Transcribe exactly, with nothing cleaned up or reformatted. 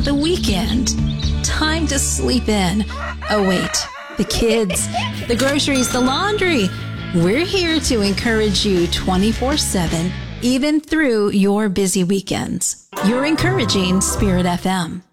the weekend. Time to sleep in. Oh, wait. The kids, the groceries, the laundry. We're here to encourage you twenty-four seven, even through your busy weekends. You're encouraging Spirit F M.